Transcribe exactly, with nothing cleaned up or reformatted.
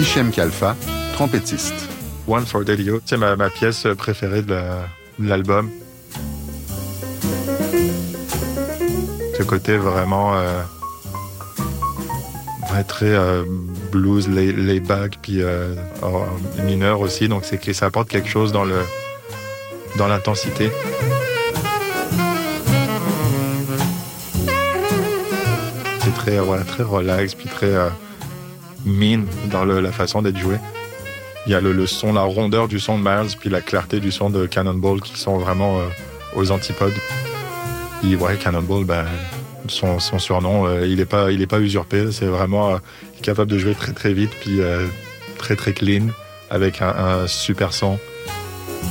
Hichem Kalfa, trompettiste. One for Delio, c'est ma, ma pièce préférée de, la, de l'album. Ce côté vraiment euh, ouais, très euh, blues, lay, lay back, puis euh, mineur aussi, donc c'est que ça apporte quelque chose dans, le, dans l'intensité. C'est très, voilà, très relax, puis très euh, mean dans le, la façon d'être joué. Il y a le, le son, la rondeur du son de Miles, puis la clarté du son de Cannonball qui sont vraiment euh, aux antipodes. Et ouais, Cannonball, ben, son, son surnom, euh, il n'est pas, il est pas usurpé. C'est vraiment euh, capable de jouer très très vite, puis euh, très très clean, avec un, un super son.